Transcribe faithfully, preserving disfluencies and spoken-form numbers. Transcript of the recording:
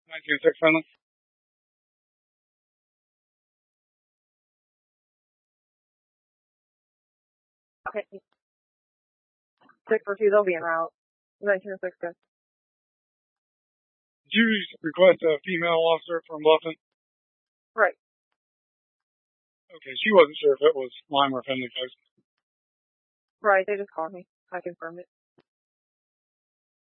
nineteen oh six Finley. Okay. six four two, they'll be en route. nineteen oh six, good. Did you request a female officer from Bluffton? Right. Okay, she wasn't sure if it was Lime or Finley folks. Right, they just called me. I confirmed it.